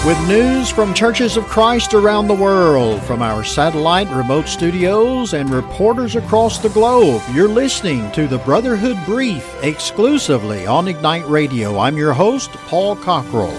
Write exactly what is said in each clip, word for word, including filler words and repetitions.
With news from Churches of Christ around the world, from our satellite remote studios and reporters across the globe, you're listening to the Brotherhood Brief exclusively on Ignite Radio. I'm your host, Paul Cockrell.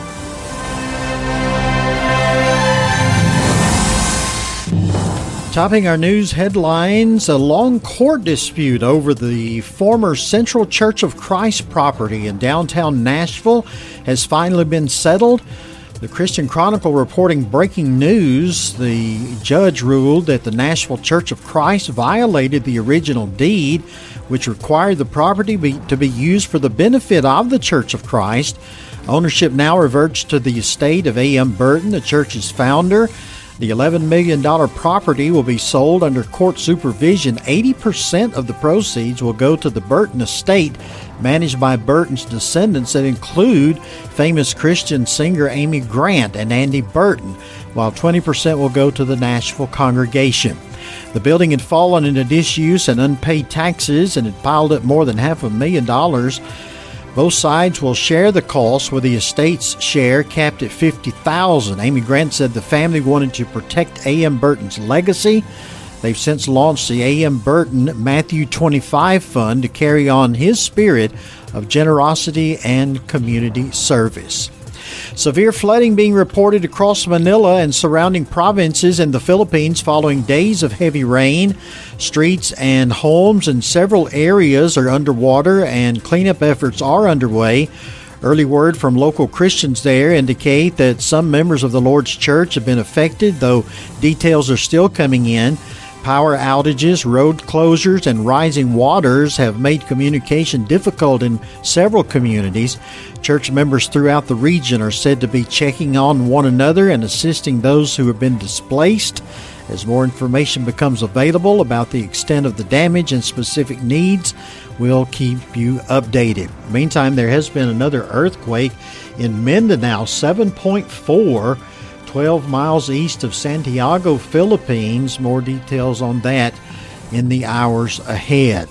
Topping our news headlines, a long court dispute over the former Central Church of Christ property in downtown Nashville has finally been settled. The Christian Chronicle reporting breaking news. The judge ruled that the Nashville Church of Christ violated the original deed, which required the property be, to be used for the benefit of the Church of Christ. Ownership now reverts to the estate of A M Burton, the church's founder. The eleven million dollars property will be sold under court supervision. eighty percent of the proceeds will go to the Burton estate, managed by Burton's descendants that include famous Christian singer Amy Grant and Andy Burton, while twenty percent will go to the Nashville congregation. The building had fallen into disuse and unpaid taxes and had piled up more than half a million dollars. Both sides will share the costs, with the estate's share capped at fifty thousand dollars. Amy Grant said the family wanted to protect A M Burton's legacy. They've since launched the A M Burton Matthew twenty-five Fund to carry on his spirit of generosity and community service. Severe flooding being reported across Manila and surrounding provinces in the Philippines following days of heavy rain. Streets and homes in several areas are underwater and cleanup efforts are underway. Early word from local Christians there indicate that some members of the Lord's Church have been affected, though details are still coming in. Power outages, road closures, and rising waters have made communication difficult in several communities. Church members throughout the region are said to be checking on one another and assisting those who have been displaced. As more information becomes available about the extent of the damage and specific needs, we'll keep you updated. Meantime, there has been another earthquake in Mindanao, seven point four, twelve miles east of Santiago, Philippines. More details on that in the hours ahead.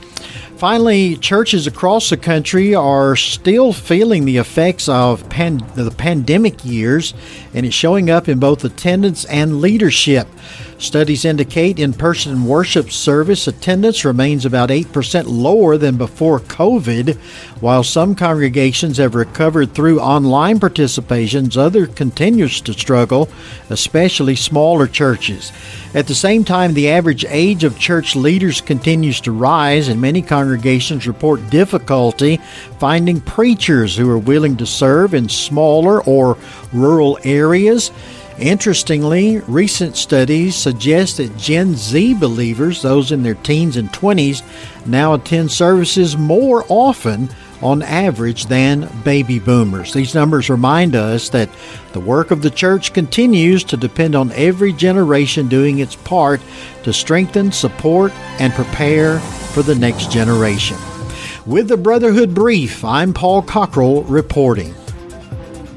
Finally, churches across the country are still feeling the effects of pan- the pandemic years, and it's showing up in both attendance and leadership. Studies indicate in-person worship service attendance remains about eight percent lower than before COVID. While some congregations have recovered through online participations, others continue to struggle, especially smaller churches. At the same time, the average age of church leaders continues to rise, and many congregations report difficulty finding preachers who are willing to serve in smaller or rural areas. Interestingly, recent studies suggest that Gen Z believers, those in their teens and twenties, now attend services more often on average than baby boomers. These numbers remind us that the work of the church continues to depend on every generation doing its part to strengthen, support, and prepare for the next generation. With the Brotherhood Brief, I'm Paul Cockrell reporting.